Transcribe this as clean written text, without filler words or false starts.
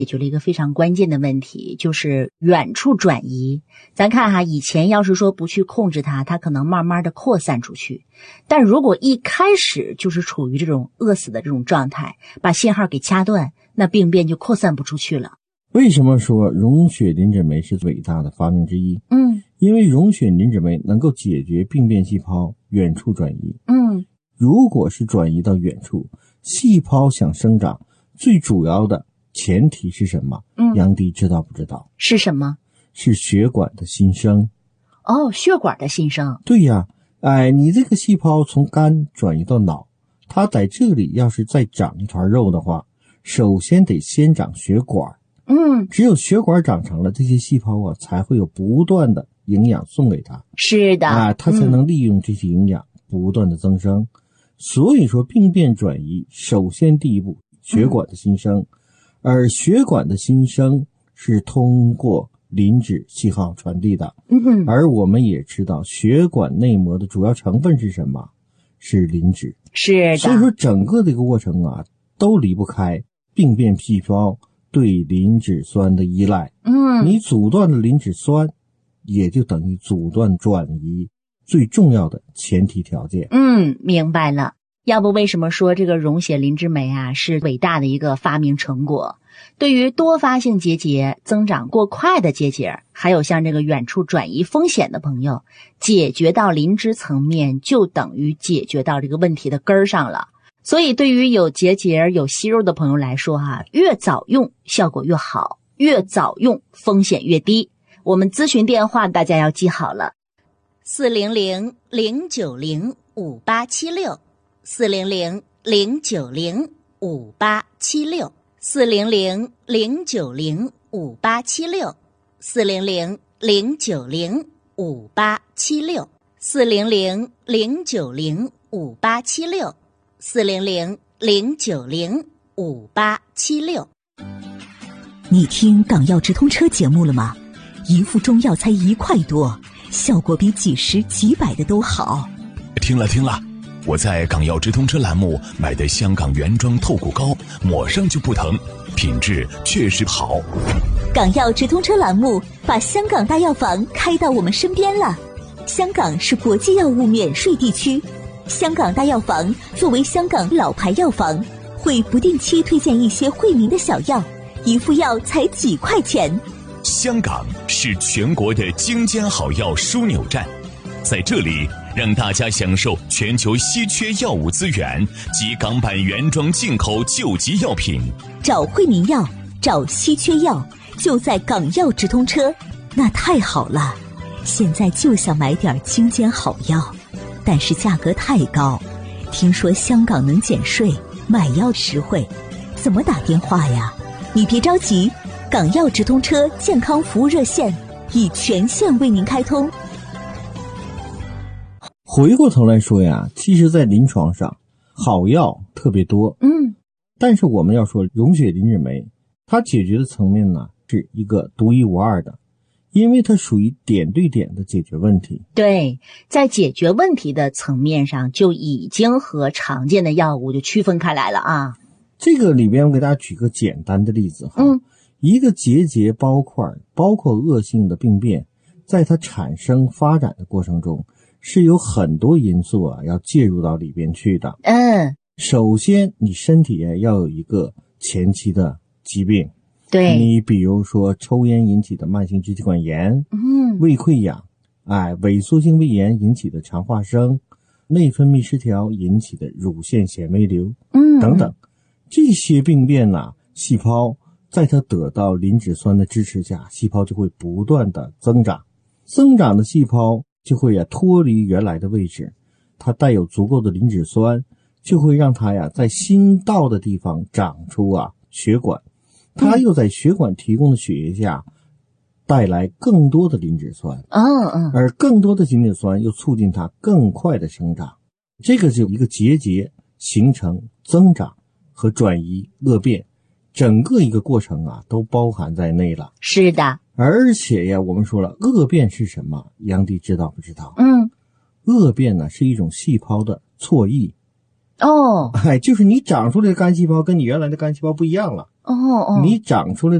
解决了一个非常关键的问题，就是远处转移。咱看哈，以前要是说不去控制它，它可能慢慢的扩散出去。但如果一开始就是处于这种饿死的这种状态，把信号给掐断，那病变就扩散不出去了。 为什么说溶血磷脂酶是伟大的发明之一？因为溶血磷脂酶能够解决病变细胞远处转移。如果是转移到远处，细胞想生长，最主要的前提是什么？杨迪知道不知道？ 是什么？ 是血管的新生。 哦，血管的新生。 对呀，你这个细胞从肝转移到脑，它在这里要是再长一团肉的话，首先得先长血管。只有血管长成了，这些细胞啊才会有不断的营养送给它。 是的， 它才能利用这些营养不断的增生。所以说病变转移首先第一步血管的新生，而血管的新生是通过磷脂信号传递的。而我们也知道血管内膜的主要成分是什么？是磷脂。 是的。 所以说整个这个过程啊都离不开病变细胞对磷脂酸的依赖。你阻断了磷脂酸，也就等于阻断转移最重要的前提条件。 明白了。要不为什么说这个溶血磷脂酶啊是伟大的一个发明成果？对于多发性结节、增长过快的结节，还有像这个远处转移风险的朋友，解决到磷脂层面就等于解决到这个问题的根儿上了。所以对于有结节、有息肉的朋友来说越早用效果越好，越早用风险越低。我们咨询电话大家要记好了，400-090-5876 400-090-5876 400-090-5876 400-090-5876 400-090-5876 400-090-5876。 你听港药直通车节目了吗？一副中药才1块多，效果比几十几百的都好。 听了，我在港药直通车栏目买的香港原装透骨膏，抹上就不疼，品质确实好。 港药直通车栏目把香港大药房开到我们身边了。香港是国际药物免税地区，香港大药房作为香港老牌药房，会不定期推荐一些惠民的小药，一副药才几块钱。 香港是全国的精尖好药枢纽站，在这里让大家享受全球稀缺药物资源及港版原装进口救急药品。 找惠民药，找稀缺药，就在港药直通车。那太好了，现在就想买点精尖好药，但是价格太高，听说香港能减税，买药实惠，怎么打电话呀？你别着急，港药直通车健康服务热线已全线为您开通。 回过头来说呀，其实在临床上好药特别多，但是我们要说溶血磷脂酶，它解决的层面呢是一个独一无二的，因为它属于点对点的解决问题。 对，在解决问题的层面上就已经和常见的药物就区分开来了啊。 这个里边我给大家举个简单的例子哈，一个结节包块包括恶性的病变，在它产生发展的过程中是有很多因素要介入到里边去的。首先你身体要有一个前期的疾病，对，你比如说抽烟引起的慢性支气管炎，胃溃疡，萎缩性胃炎引起的肠化生，内分泌失调引起的乳腺纤维瘤，等等。这些病变细胞在它得到磷脂酸的支持下，细胞就会不断的增长，增长的细胞就会脱离原来的位置，它带有足够的磷脂酸，就会让它在新到的地方长出血管，它又在血管提供的血液下带来更多的磷脂酸，而更多的磷脂酸又促进它更快的生长。这个就一个结节形成、增长和转移、恶变，整个一个过程都包含在内了。 是的。 而且我们说了，恶变是什么？杨迪知道不知道？恶变呢是一种细胞的错异。 哦， 就是你长出来的干细胞跟你原来的干细胞不一样了。 哦， 你长出来